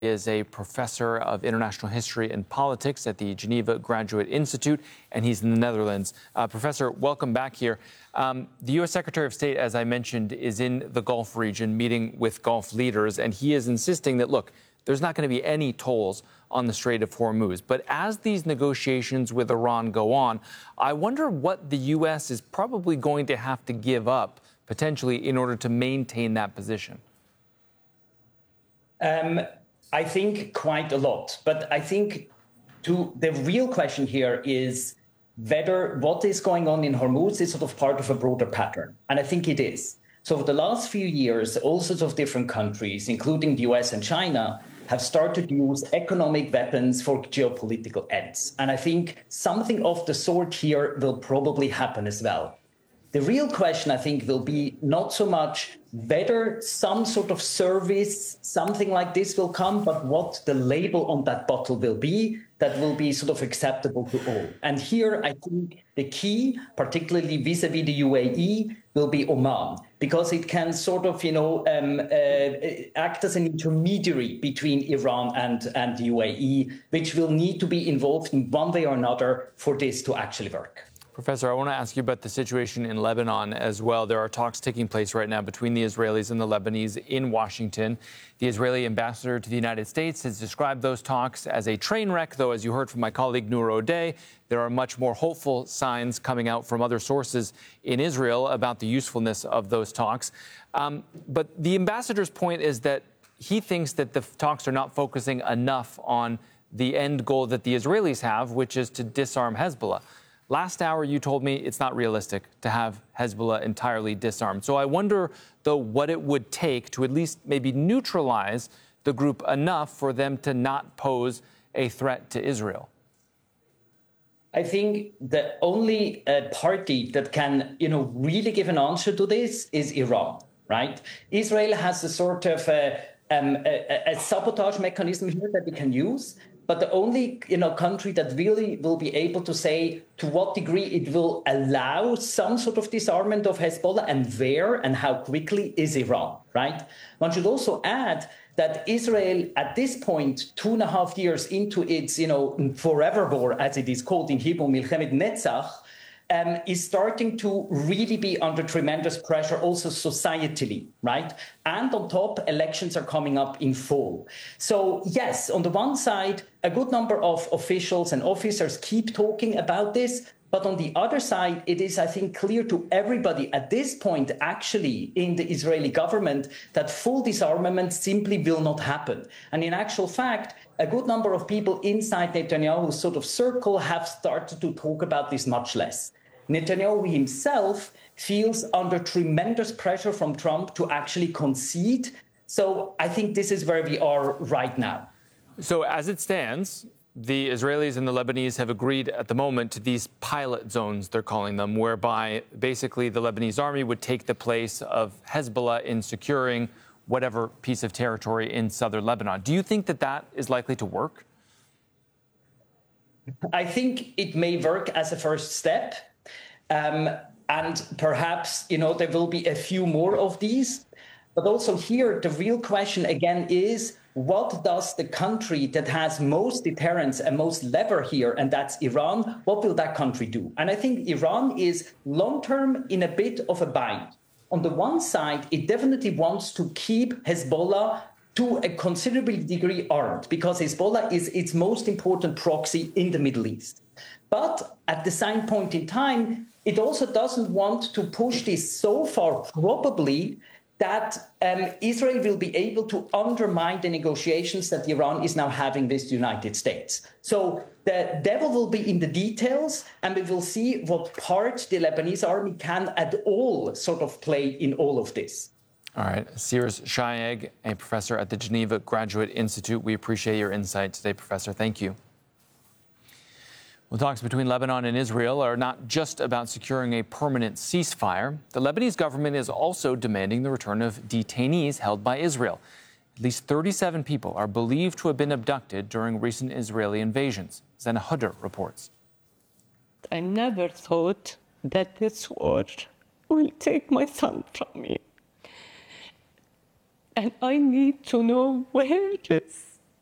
Is a professor of international history and politics at the Geneva Graduate Institute, and he's in the Netherlands. Professor, welcome back here. The U.S. Secretary of State, as I mentioned, is in the Gulf region meeting with Gulf leaders, and he is insisting that, look, there's not going to be any tolls on the Strait of Hormuz. But as these negotiations with Iran go on, I wonder what the U.S. is probably going to have to give up, potentially, in order to maintain that position. I think quite a lot. But I think the real question here is whether what is going on in Hormuz is sort of part of a broader pattern. And I think it is. So for the last few years, all sorts of different countries, including the US and China, have started to use economic weapons for geopolitical ends. And I think something of the sort here will probably happen as well. The real question, I think, will be not so much whether some sort of service, something like this will come, but what the label on that bottle will be that will be sort of acceptable to all. And here, I think the key, particularly vis-a-vis the UAE, will be Oman, because it can sort of, act as an intermediary between Iran and the UAE, which will need to be involved in one way or another for this to actually work. Professor, I want to ask you about the situation in Lebanon as well. There are talks taking place right now between the Israelis and the Lebanese in Washington. The Israeli ambassador to the United States has described those talks as a train wreck, though, as you heard from my colleague Noor O'Day, there are much more hopeful signs coming out from other sources in Israel about the usefulness of those talks. But the ambassador's point is that he thinks that the talks are not focusing enough on the end goal that the Israelis have, which is to disarm Hezbollah. Last hour, you told me it's not realistic to have Hezbollah entirely disarmed. So I wonder, though, what it would take to at least maybe neutralize the group enough for them to not pose a threat to Israel. I think the only party that can, really give an answer to this is Iran, right? Israel has a sort of a sabotage mechanism here that we can use. But the only country that really will be able to say to what degree it will allow some sort of disarmament of Hezbollah and where and how quickly is Iran, right? One should also add that Israel, at this point, 2.5 years into its, forever war, as it is called in Hebrew, Milchemet Netzach, is starting to really be under tremendous pressure also societally, right? And on top, elections are coming up in fall. So yes, on the one side, a good number of officials and officers keep talking about this. But on the other side, it is, I think, clear to everybody at this point, actually, in the Israeli government, that full disarmament simply will not happen. And in actual fact, a good number of people inside Netanyahu's sort of circle have started to talk about this much less. Netanyahu himself feels under tremendous pressure from Trump to actually concede. So I think this is where we are right now. So as it stands, the Israelis and the Lebanese have agreed at the moment to these pilot zones, they're calling them, whereby basically the Lebanese army would take the place of Hezbollah in securing whatever piece of territory in southern Lebanon. Do you think that that is likely to work? I think it may work as a first step. And perhaps, there will be a few more of these. But also here, the real question again is, what does the country that has most deterrence and most lever here, and that's Iran, what will that country do? And I think Iran is long-term in a bit of a bind. On the one side, it definitely wants to keep Hezbollah to a considerable degree armed, because Hezbollah is its most important proxy in the Middle East. But at the same point in time, it also doesn't want to push this so far, probably, that Israel will be able to undermine the negotiations that Iran is now having with the United States. So the devil will be in the details, and we will see what part the Lebanese army can at all sort of play in all of this. All right. Sears Shayeg, a professor at the Geneva Graduate Institute. We appreciate your insight today, Professor. Thank you. Well, talks between Lebanon and Israel are not just about securing a permanent ceasefire. The Lebanese government is also demanding the return of detainees held by Israel. At least 37 people are believed to have been abducted during recent Israeli invasions. Zena Hudder reports. I never thought that this war will take my son from me. And I need to know where it is.